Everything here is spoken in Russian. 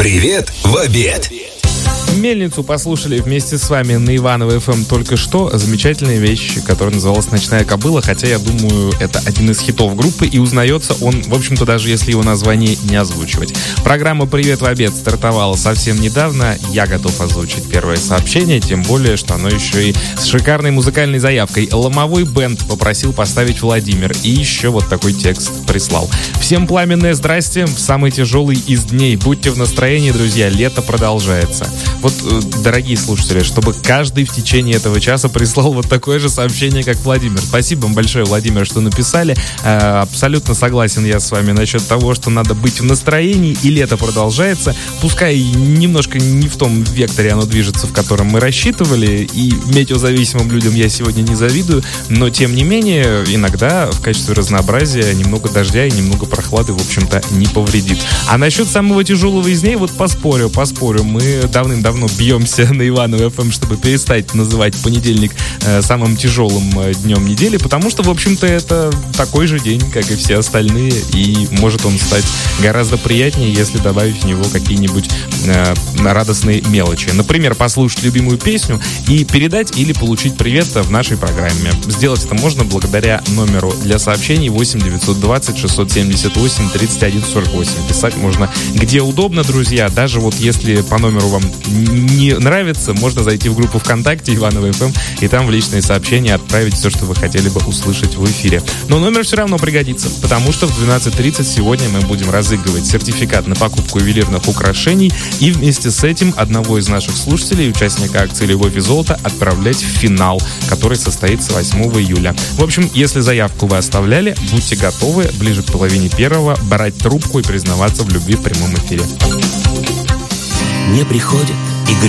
Привет в обед. Мельницу послушали вместе с вами на Иваново ФМ только что. Замечательная вещь, которая называлась «Ночная кобыла», хотя, я думаю, это один из хитов группы, и узнается он, в общем-то, даже если его название не озвучивать. Программа «Привет в обед» стартовала совсем недавно. Я готов озвучить первое сообщение, тем более, что оно еще и с шикарной музыкальной заявкой. Ломовой бенд попросил поставить Владимир, и еще вот такой текст прислал. Всем пламенное здрасте, самый тяжелый из дней. Будьте в настроении, друзья, лето продолжается. Вот, дорогие слушатели, чтобы каждый в течение этого часа прислал вот такое же сообщение, как Владимир. Спасибо вам большое, Владимир, что написали. Абсолютно согласен я с вами насчет того, что надо быть в настроении, и лето продолжается. Пускай немножко не в том векторе оно движется, в котором мы рассчитывали, и метеозависимым людям я сегодня не завидую, но, тем не менее, иногда в качестве разнообразия немного дождя и немного прохлады, в общем-то, не повредит. А насчет самого тяжелого из дней, вот поспорю. Мы давным-давно бьемся на Иваново ФМ, чтобы перестать называть понедельник самым тяжелым днем недели, потому что, в общем-то, это такой же день, как и все остальные, и может он стать гораздо приятнее, если добавить в него какие-нибудь радостные мелочи. Например, послушать любимую песню и передать или получить привет в нашей программе. Сделать это можно благодаря номеру для сообщений 8 920 678 31 48. Писать можно где удобно, друзья. Даже вот если по номеру вам не нравится, можно зайти в группу ВКонтакте Иваново ФМ и там в личные сообщения отправить все, что вы хотели бы услышать в эфире. Но номер все равно пригодится, потому что в 12:30 сегодня мы будем разыгрывать сертификат на покупку ювелирных украшений и вместе с этим одного из наших слушателей, участника акции «Любовь и золото», отправлять в финал, который состоится 8 июля. В общем, если заявку вы оставляли, будьте готовы ближе к половине первого брать трубку и признаваться в любви в прямом эфире. Не приходит